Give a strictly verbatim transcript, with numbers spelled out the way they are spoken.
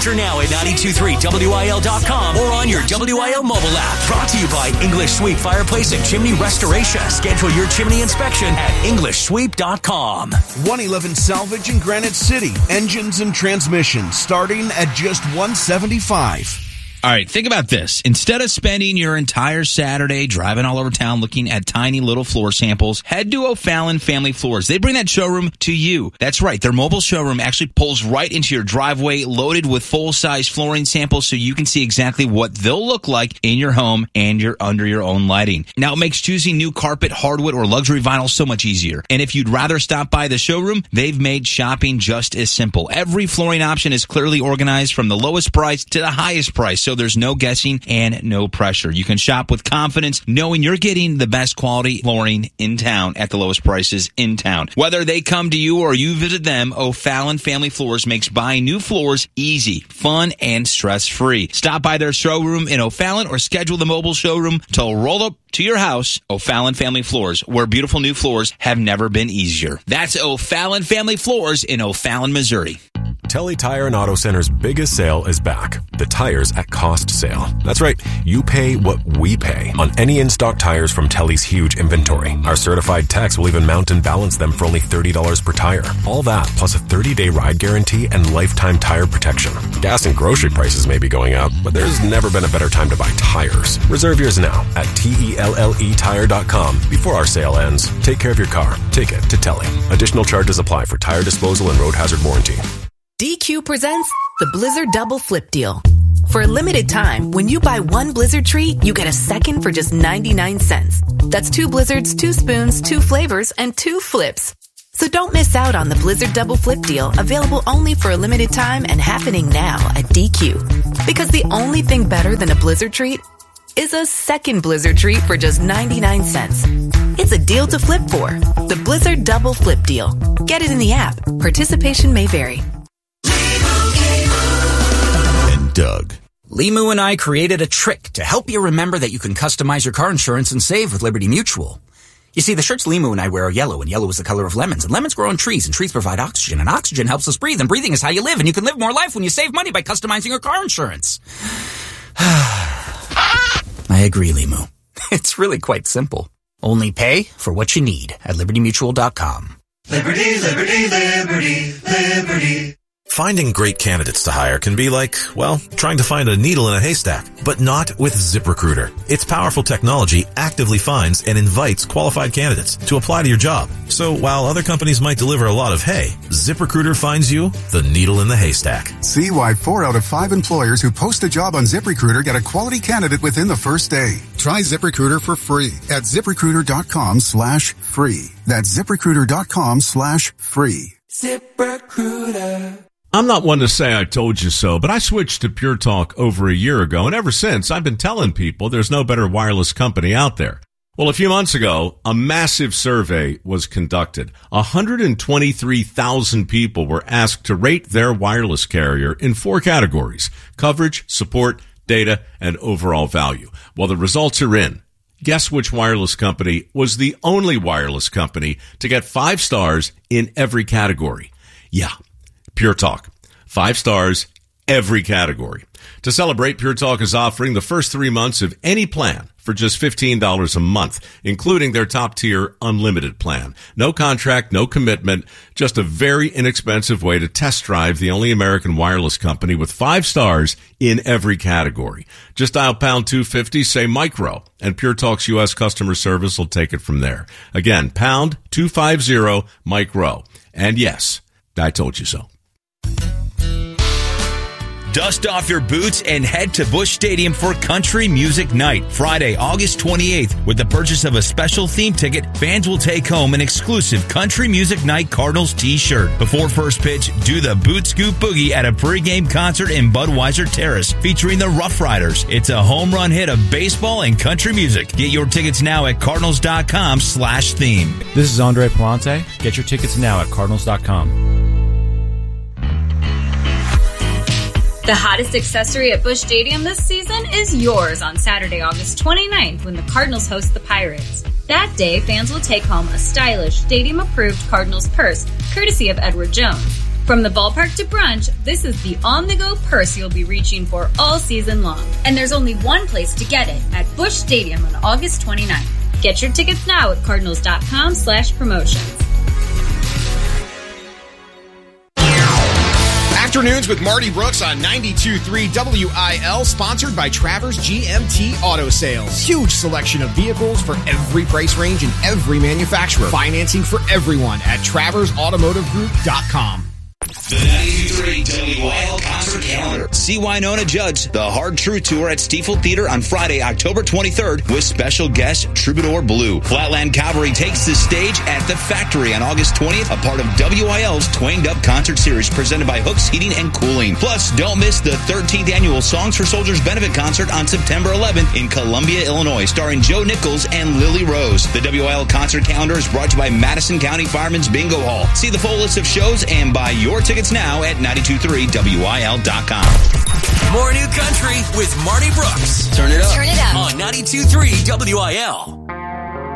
Register now at nine two three W I L dot com or on your W I L mobile app. Brought to you by English Sweep Fireplace and Chimney Restoration. Schedule your chimney inspection at english sweep dot com. one eleven Salvage in Granite City. Engines and transmissions starting at just one hundred seventy-five dollars. All right, think about this. Instead of spending your entire Saturday driving all over town looking at tiny little floor samples, head to O'Fallon Family Floors. They bring that showroom to you. That's right. Their mobile showroom actually pulls right into your driveway, loaded with full-size flooring samples so you can see exactly what they'll look like in your home and you're under your own lighting. Now, it makes choosing new carpet, hardwood, or luxury vinyl so much easier. And if you'd rather stop by the showroom, they've made shopping just as simple. Every flooring option is clearly organized from the lowest price to the highest price, so there's no guessing and no pressure. You can shop with confidence knowing you're getting the best quality flooring in town at the lowest prices in town. Whether they come to you or you visit them, O'Fallon Family Floors makes buying new floors easy, fun, and stress-free. Stop by their showroom in O'Fallon or schedule the mobile showroom to roll up to your house. O'Fallon Family Floors, where beautiful new floors have never been easier. That's O'Fallon Family Floors in O'Fallon, Missouri. Telly Tire and Auto Center's biggest sale is back. The tires at cost sale. That's right. You pay what we pay on any in-stock tires from Telly's huge inventory. Our certified techs will even mount and balance them for only thirty dollars per tire. All that plus a thirty-day ride guarantee and lifetime tire protection. Gas and grocery prices may be going up, but there's never been a better time to buy tires. Reserve yours now at T E L L E tire dot com before our sale ends. Take care of your car. Take it to Telly. Additional charges apply for tire disposal and road hazard warranty. D Q presents the Blizzard Double Flip Deal. For a limited time, when you buy one Blizzard treat, you get a second for just ninety-nine cents. That's two Blizzards, two spoons, two flavors, and two flips. So don't miss out on the Blizzard Double Flip Deal, available only for a limited time and happening now at D Q. Because the only thing better than a Blizzard treat is a second Blizzard treat for just ninety-nine cents. It's a deal to flip for. The Blizzard Double Flip Deal. Get it in the app. Participation may vary. Doug. Limu and I created a trick to help you remember that you can customize your car insurance and save with Liberty Mutual. You see, the shirts Limu and I wear are yellow, and yellow is the color of lemons, and lemons grow on trees, and trees provide oxygen, and oxygen helps us breathe, and breathing is how you live, and you can live more life when you save money by customizing your car insurance. I agree, Limu. It's really quite simple. Only pay for what you need at liberty mutual dot com. Liberty, liberty, liberty, liberty. Finding great candidates to hire can be like, well, trying to find a needle in a haystack, but not with ZipRecruiter. Its powerful technology actively finds and invites qualified candidates to apply to your job. So while other companies might deliver a lot of hay, ZipRecruiter finds you the needle in the haystack. See why four out of five employers who post a job on ZipRecruiter get a quality candidate within the first day. Try ZipRecruiter for free at ZipRecruiter.com slash free. That's ZipRecruiter.com slash free. ZipRecruiter. I'm not one to say I told you so, but I switched to Pure Talk over a year ago, and ever since, I've been telling people there's no better wireless company out there. Well, a few months ago, a massive survey was conducted. one hundred twenty-three thousand people were asked to rate their wireless carrier in four categories: coverage, support, data, and overall value. Well, the results are in. Guess which wireless company was the only wireless company to get five stars in every category? Yeah, Pure Talk. Five stars, every category. To celebrate, Pure Talk is offering the first three months of any plan for just fifteen dollars a month, including their top-tier unlimited plan. No contract, no commitment, just a very inexpensive way to test drive the only American wireless company with five stars in every category. Just dial pound two fifty, say micro, and Pure Talk's U S customer service will take it from there. Again, pound two fifty, micro. And yes, I told you so. Dust off your boots and head to Busch Stadium for Country Music Night, Friday, August twenty-eighth. With the purchase of a special theme ticket, fans will take home an exclusive Country Music Night Cardinals t-shirt. Before first pitch, do the Boot Scoop Boogie at a pregame concert in Budweiser Terrace, featuring the Rough Riders. It's a home run hit of baseball and country music. Get your tickets now at cardinals.com slash theme. This is Andre Palante. Get your tickets now at cardinals dot com. The hottest accessory at Busch Stadium this season is yours on Saturday, August twenty-ninth, when the Cardinals host the Pirates. That day, fans will take home a stylish, stadium-approved Cardinals purse, courtesy of Edward Jones. From the ballpark to brunch, this is the on-the-go purse you'll be reaching for all season long. And there's only one place to get it, at Busch Stadium on August twenty-ninth. Get your tickets now at cardinals.com slash promotions. Afternoons with Marty Brooks on ninety-two point three W I L, sponsored by Travers G M T Auto Sales. Huge selection of vehicles for every price range and every manufacturer. Financing for everyone at travers automotive group dot com. The ninety-two point three W I L concert calendar. See Winona Judd's The Hard Truth Tour at Stiefel Theater on Friday, October twenty-third with special guest Troubadour Blue. Flatland Cavalry takes the stage at The Factory on August twentieth, a part of W I L's Twanged Up concert series presented by Hooks Heating and Cooling. Plus, don't miss the thirteenth annual Songs for Soldiers benefit concert on September eleventh in Columbia, Illinois, starring Joe Nichols and Lily Rose. The W I L concert calendar is brought to you by Madison County Fireman's Bingo Hall. See the full list of shows and buy your tickets now at ninety-two point three W I L dot com. More new country with Marty Brooks. Turn it up. Turn it up. On ninety-two point three W I L.